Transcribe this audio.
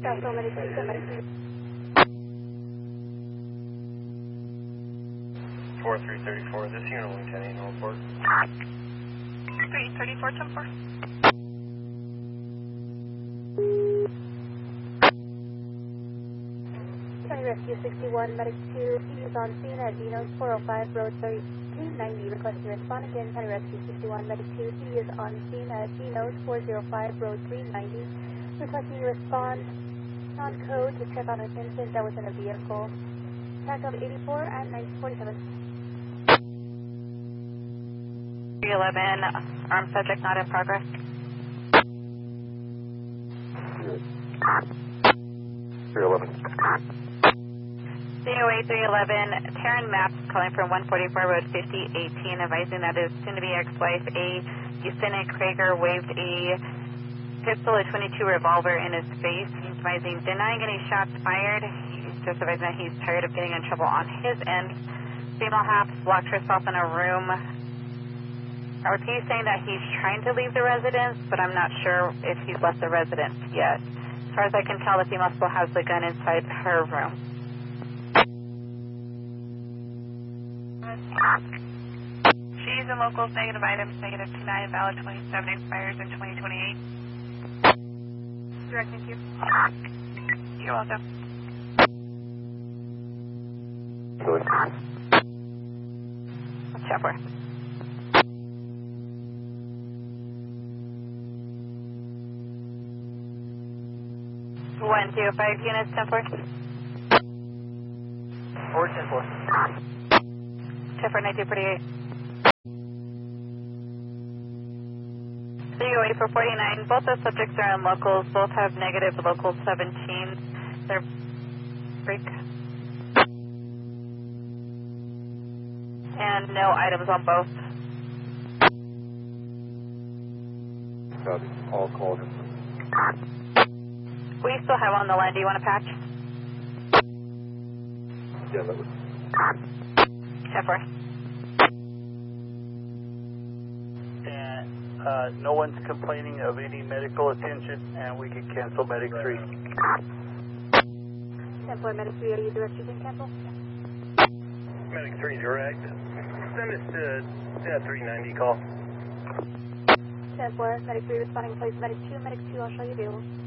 Southwell Medic 3, Medic 3. 4334, this unit will Lieutenant in report. 334, 10-4. County Rescue 61, Medic 2, he is on scene at Dino's 405 Road 3290, requesting to respond again. County Rescue 61, Medic 2, he is on scene at Dino's 405 Road 390, requesting to respond on code to check on an infant that was in a vehicle. Tag of 84 and 947. 311, armed subject not in progress. Good. 311. COA 311, Taryn Maps calling from 144 Road 5018, advising that his soon-to-be ex-wife, A. Yesenia Krager, waved a pistol, a .22 revolver in his face. He's advising denying any shots fired. He's just advising that he's tired of getting in trouble on his end. Female Haps locked herself in a room. He's saying that he's trying to leave the residence, but I'm not sure if he's left the residence yet. As far as I can tell, the female still has the gun inside her room. She's in locals, negative items, negative 29, valid 27, expires in 2028. Directing to you. You're welcome. Good. Check for. One, 2, 5 units, 10-4. 4, 10-4. 10-4, 1948. COA for 49. Both the subjects are in locals. Both have negative local 17. They're break. And no items on both. Copy. All called him. We still have on the line. Do you want to patch? Yeah, that was. 10-4. And no one's complaining of any medical attention, and we can cancel Medic 3. 10-4, Medic 3, are you direct? You can cancel? Medic 3 direct. Send us to 390 call. 10-4, Medic 3 responding, place Medic 2, Medic 2, I'll show you available.